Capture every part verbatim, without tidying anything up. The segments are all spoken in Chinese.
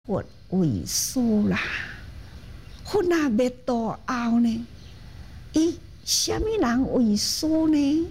佛为师啦。佛若灭度后呢，以什么人为师呢？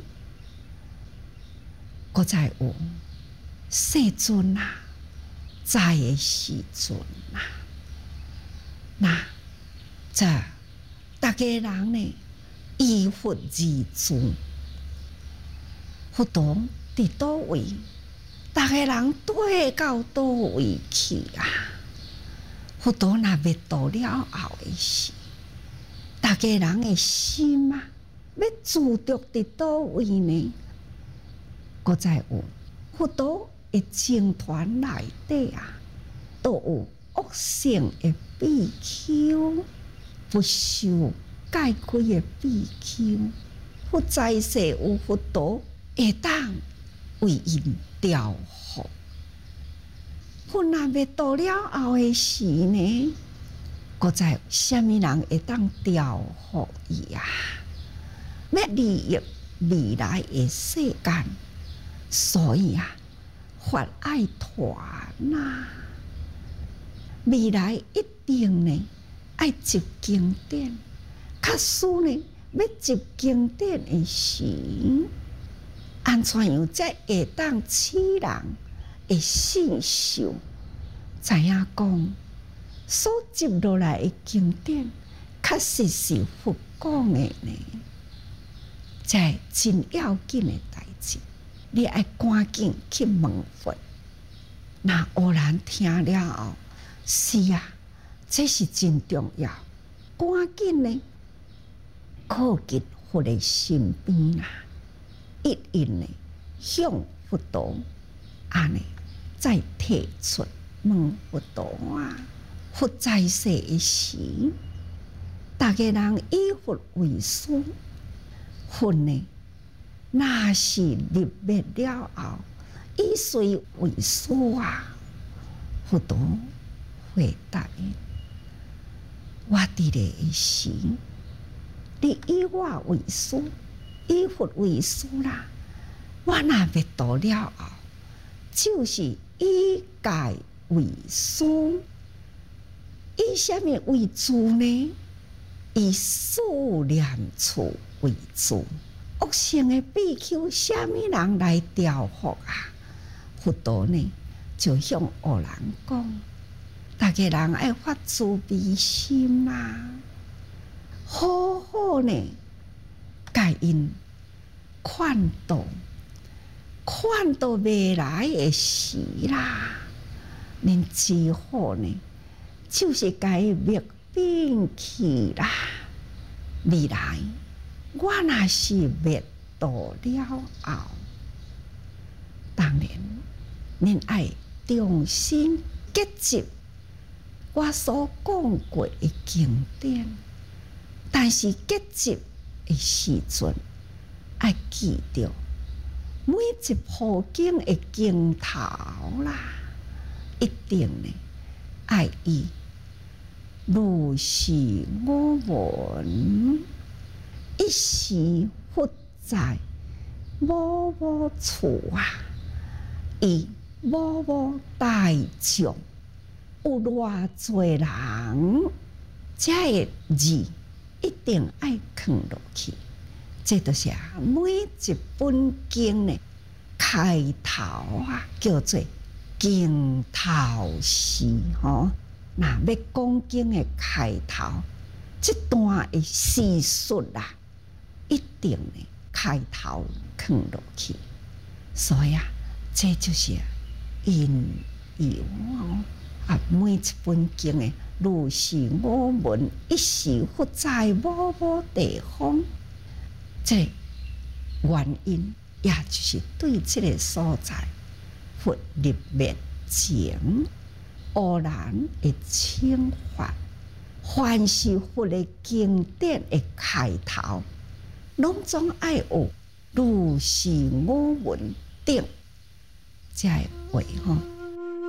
搁再有世尊啊，在的时阵啊，那这大家人呢，依佛而住，佛陀伫倒位，大家人对到倒位去啊？佛陀若灭度了后的事，大家人的心啊，要住着伫倒位呢？搁再有佛陀的僧团内底啊，都有恶性的比丘，不受戒规的比丘。佛在世有佛陀会当为因调伏。佛若灭度了后的时呢，搁再有什么人会当调伏伊啊？要利益未来的世间。所以啊，法爱传啊，未来一定呢爱集经典。假使呢要集经典的时，安怎样才会当使人会信受？知影讲所集落来的经典，确实是佛讲的呢，这真要紧的代志。你爱赶紧去问佛，那偶然听了后，是啊，这是真重要。赶紧呢，靠近佛的身边啊，一因呢向佛陀安尼再提出问佛陀啊。佛在世的时，大家人以佛为师，佛呢？那是入灭了后，以谁为师啊？佛陀回答因：我伫个时，你以我为师，以佛为师啦。我若灭度了后，就是以戒为师，以什么为主呢？以数念处为主。恶性的比丘，什么人来调伏啊？佛陀呢，就向恶人讲：大家人爱发慈悲心啊，好好呢，甲因劝导，劝导未来的事啦。恁只好呢，就是甲伊灭并去啦，未来。我若是灭度了后，当然，恁爱重新结集我所讲过的经典，但是结集的时阵，爱记着每一部经的经头啦，一定呢爱以如是我闻。一时佛在某某处啊，以某某大众有偌侪人，这个字一定爱藏落去。这就是每一本经呢开头啊，叫做经头诗吼。那要讲经的开头，这段的叙述啊。一定呢，开头藏落去，所以啊，这就是因由啊。每一本经的如是我闻，一时佛在某某地方，这原因也就是对这个所在佛入灭前，偶然的请法，凡是佛的经典的开头。拢总爱有如是我闻等，这话吼，